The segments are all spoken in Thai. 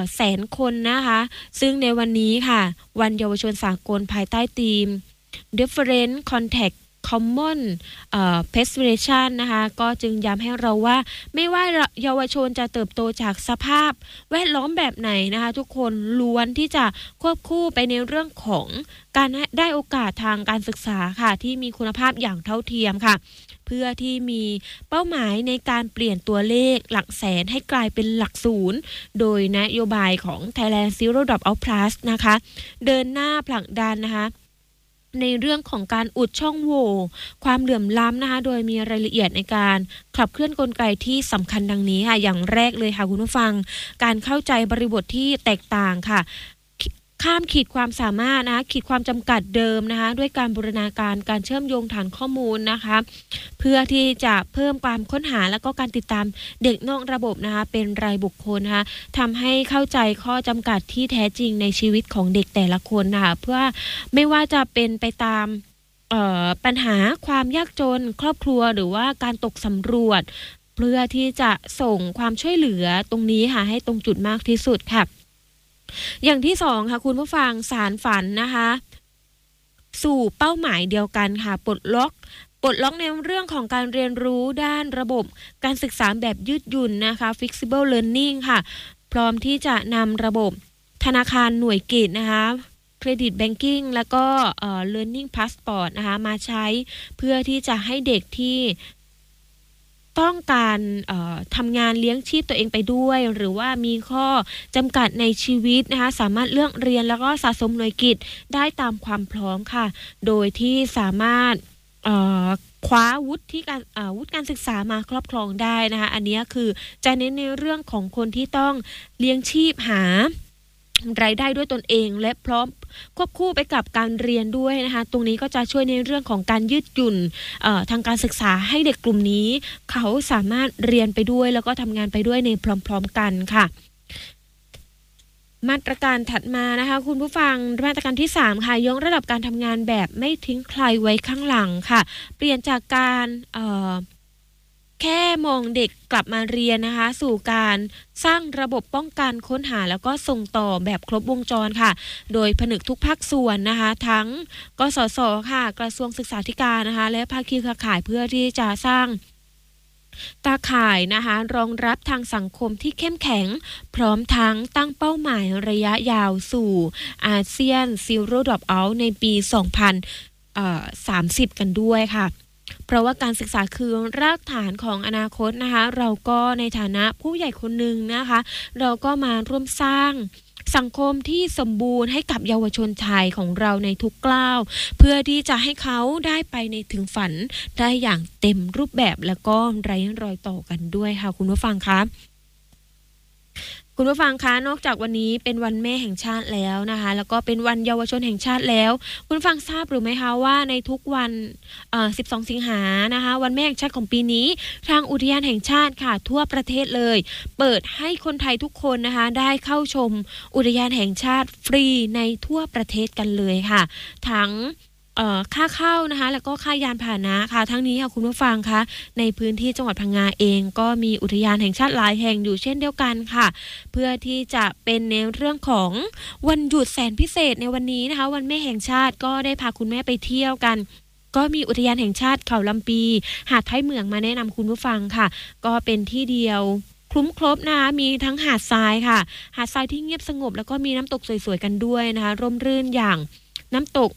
100,000 คนนะคะซึ่งในวันนี้ค่ะวันเยาวชนสากลภายใต้ธีม Different Contact Common Perspiration นะคะก็จึงย้ำให้เราว่าไม่ว่าเยาวชนจะเติบโตจากสภาพแวดล้อมแบบไหนนะคะทุกคนล้วนที่จะควบคู่ไปในเรื่องของการได้โอกาสทางการศึกษาค่ะที่มีคุณภาพอย่างเท่าเทียมค่ะเพื่อที่มีเป้าหมายในการเปลี่ยนตัวเลขหลักแสนให้กลายเป็นหลักศูนย์โดยนโยบายของ Thailand Zero Dropout Plus นะคะเดินหน้าผลักดันนะคะในเรื่องของการอุดช่องโหว่ความเหลื่อมล้ำนะคะโดยมีรายละเอียดในการขับเคลื่อนกลไกที่สำคัญดังนี้ค่ะอย่างแรกเลยค่ะคุณผู้ฟังการเข้าใจบริบทที่แตกต่างค่ะข้ามขีดความสามารถนะคะขีดความจำกัดเดิมนะคะด้วยการบูรณาการการเชื่อมโยงฐานข้อมูลนะคะเพื่อที่จะเพิ่มความค้นหาและก็การติดตามเด็กนอกระบบนะคะเป็นรายบุคคลนะคะทำให้เข้าใจข้อจำกัดที่แท้จริงในชีวิตของเด็กแต่ละคนนะคะเพื่อไม่ว่าจะเป็นไปตามปัญหาความยากจนครอบครัวหรือว่าการตกสำรวจเพื่อที่จะส่งความช่วยเหลือตรงนี้ค่ะให้ตรงจุดมากที่สุดค่ะอย่างที่สองค่ะคุณผู้ฟังสารฝันนะคะสู่เป้าหมายเดียวกันค่ะปลดล็อกในเรื่องของการเรียนรู้ด้านระบบการศึกษาแบบยืดหยุ่นนะคะ flexible learning ค่ะพร้อมที่จะนำระบบธนาคารหน่วยกิจนะคะเครดิตแบงกิ้งแล้วก็learning passport นะคะมาใช้เพื่อที่จะให้เด็กที่ต้องการทำงานเลี้ยงชีพตัวเองไปด้วยหรือว่ามีข้อจำกัดในชีวิตนะคะสามารถเลือกเรียนแล้วก็สะสมหน่วยกิตได้ตามความพร้อมค่ะโดยที่สามารถคว้าวุฒิการศึกษามาครอบครองได้นะคะอันนี้คือจะเน้นในเรื่องของคนที่ต้องเลี้ยงชีพหารายได้ด้วยตนเองและพร้อมควบคู่ไปกับการเรียนด้วยนะคะตรงนี้ก็จะช่วยในเรื่องของการยืดหยุ่นทางการศึกษาให้เด็กกลุ่มนี้เขาสามารถเรียนไปด้วยแล้วก็ทำงานไปด้วยในพร้อมๆกันค่ะมาตรการถัดมานะคะคุณผู้ฟังมาตรการที่3ค่ะยกระดับการทำงานแบบไม่ทิ้งใครไว้ข้างหลังค่ะเปลี่ยนจากการแค่มองเด็กกลับมาเรียนนะคะสู่การสร้างระบบป้องกันค้นหาแล้วก็ส่งต่อแบบครบวงจรค่ะโดยผนึกทุกภาคส่วนนะคะทั้งกสศค่ะกระทรวงศึกษาธิการนะคะและภาคีเครือข่ายเพื่อที่จะสร้างตาข่ายนะคะรองรับทางสังคมที่เข้มแข็งพร้อมทั้งตั้งเป้าหมายระยะยาวสู่อาเซียน Zero Dropout ในปี 2030 กันด้วยค่ะเพราะว่าการศึกษาคือรากฐานของอนาคตนะคะเราก็ในฐานะผู้ใหญ่คนหนึ่งนะคะเราก็มาร่วมสร้างสังคมที่สมบูรณ์ให้กับเยาวชนชายของเราในทุกก้าวเพื่อที่จะให้เขาได้ไปในถึงฝันได้อย่างเต็มรูปแบบแล้วก็ไร้รอยต่อกันด้วยค่ะคุณผู้ฟังคะคุณผู้ฟังคะนอกจากวันนี้เป็นวันแม่แห่งชาติแล้วนะคะแล้วก็เป็นวันเยาวชนแห่งชาติแล้วคุณผู้ฟังทราบหรือไม่คะว่าในทุกวัน12 สิงหานะคะวันแม่แห่งชาติของปีนี้ทางอุทยานแห่งชาติค่ะทั่วประเทศเลยเปิดให้คนไทยทุกคนนะคะได้เข้าชมอุทยานแห่งชาติฟรีในทั่วประเทศกันเลยค่ะทั้งค่าเข้านะคะแล้วก็ค่ายานพาหนะค่ะทั้งนี้ค่ะคุณผู้ฟังคะในพื้นที่จังหวัดพังงาเองก็มีอุทยานแห่งชาติหลายแห่งอยู่เช่นเดียวกันค่ะเพื่อที่จะเป็นในเรื่องของวันหยุดแสนพิเศษในวันนี้นะคะวันแม่แห่งชาติก็ได้พาคุณแม่ไปเที่ยวกันก็มีอุทยานแห่งชาติเขาลำปีหาดท้ายเหมืองมาแนะนำคุณผู้ฟังค่ะก็เป็นที่เดียวคลุ้มครบนะคะมีทั้งหาดทรายค่ะหาดทรายที่เงียบสงบแล้วก็มีน้ำตกสวยๆกันด้วยนะคะร่มรื่นอย่างน้ำตก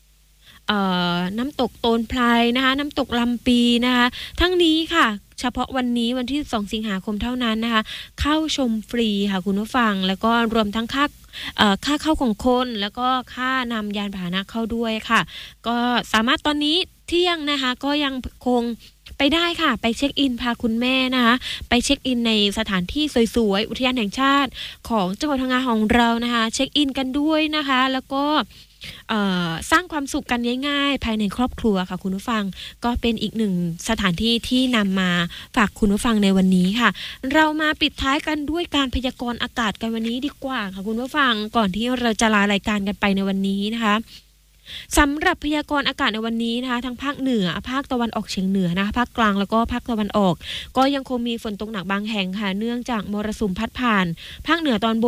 โตนไพรนะคะน้ำตกลำปีนะคะทั้งนี้ค่ะเฉพาะวันนี้วันที่2 สิงหาคมเท่านั้นนะคะเข้าชมฟรีค่ะคุณผู้ฟังแล้วก็รวมทั้งค่าเข้าของคนแล้วก็ค่านำยานพาหนะเข้าด้วยค่ะก็สามารถตอนนี้เที่ยงนะคะก็ยังคงไปได้ค่ะไปเช็คอินพาคุณแม่นะคะไปเช็คอินในสถานที่สวยๆอุทยานแห่งชาติของจังหวัดพังงาของเรานะคะเช็คอินกันด้วยนะคะแล้วก็สร้างความสุขกันง่ายๆภายในครอบครัวค่ะคุณผู้ฟังก็เป็นอีกหนึ่งสถานที่ที่นำมาฝากคุณผู้ฟังในวันนี้ค่ะเรามาปิดท้ายกันด้วยการพยากรณ์อากาศกันวันนี้ดีกว่าค่ะคุณผู้ฟังก่อนที่เราจะลารายการกันไปในวันนี้นะคะสำหรับพยากรณ์อากาศในวันนี้นะคะทั้งภาคเหนือภาคตะวันออกเฉียงเหนือนะคะภาคกลางแล้วก็ภาคตะวันออกก็ยังคงมีฝนตกหนักบางแห่งค่ะเนื่องจากมรสุมพัดผ่านภาคเหนือตอนบน